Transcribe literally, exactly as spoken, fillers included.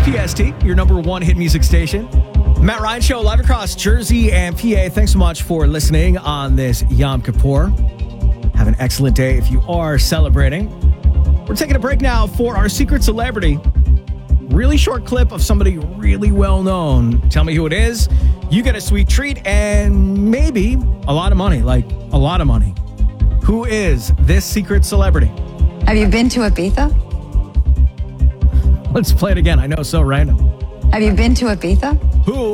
P S T, your number one hit music station. Matt Ryan Show, live across Jersey and P A. Thanks so much for listening on this Yom Kippur. Have an excellent day if you are celebrating. We're taking a break now for our secret celebrity. Really short clip of somebody really well known. Tell me who it is. You get a sweet treat and maybe a lot of money, like a lot of money. Who is this secret celebrity? Have you been to Ibiza? Let's play it again. I know, so random. Have you been to Ibiza? Who